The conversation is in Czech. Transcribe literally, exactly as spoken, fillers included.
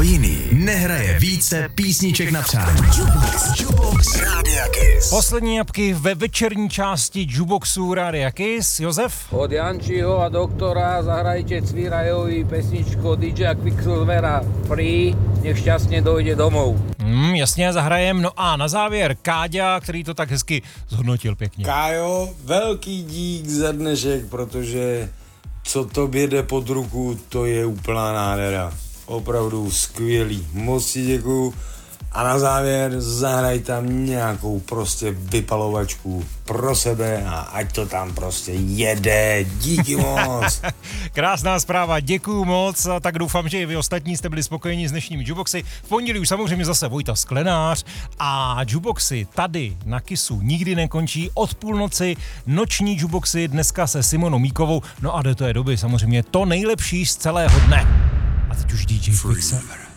jiný nehraje více písniček na přání. Jukebox. Jukebox Rádia Kiss. Poslední jabky ve večerní části Jukeboxu Rádia Kiss. Josef? Od Jančiho a doktora zahrajte Cvírajový pesničku dý džej Quicksilvera Free, nech šťastně dojde domů. Hmm, jasně, zahrajem. No a na závěr Káďa, který to tak hezky zhodnotil pěkně. Kájo, velký dík za dnešek, protože co tobě jde pod ruku, to je úplná nádhera. Opravdu skvělý. Moc ti děkuju. A na závěr zahraj tam nějakou prostě vypalovačku pro sebe a ať to tam prostě jede. Díky moc. Krásná zpráva, děkuju moc. Tak doufám, že i vy ostatní jste byli spokojení s dnešními Jukeboxy. V pondělí už samozřejmě zase Vojta Sklenář a Jukeboxy tady na Kissu nikdy nekončí. Od půlnoci noční Jukeboxy dneska se Simonou Míkovou. No a do té doby samozřejmě to nejlepší z celého dne. A teď už dý džej Quicksilver.